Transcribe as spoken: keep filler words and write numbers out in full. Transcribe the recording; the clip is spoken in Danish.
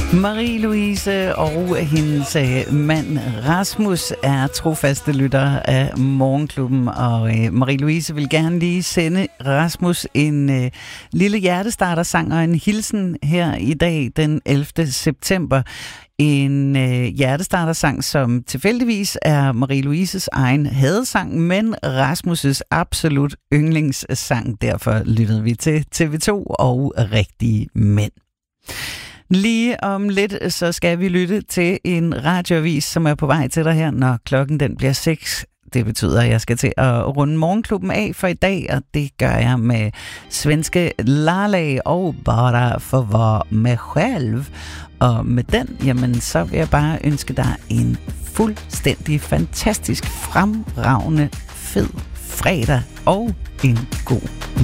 Marie-Louise og hendes mand Rasmus er trofaste lyttere af Morgenklubben, og Marie-Louise vil gerne lige sende Rasmus en uh, lille hjertestartersang og en hilsen her i dag den ellevte september. En øh, hjertestartersang, som tilfældigvis er Marie-Louises egen hadesang, men Rasmus' absolut yndlingssang. Derfor lyttede vi til T V to og Rigtige Mænd. Lige om lidt, så skal vi lytte til en radioavis, som er på vej til dig her, når klokken den bliver seks. Det betyder, at jeg skal til at runde Morgenklubben af for i dag, og det gør jeg med svenske Lala og Bara for var mig selv. Og med den, jamen, så vil jeg bare ønske dig en fuldstændig fantastisk, fremragende, fed fredag og en god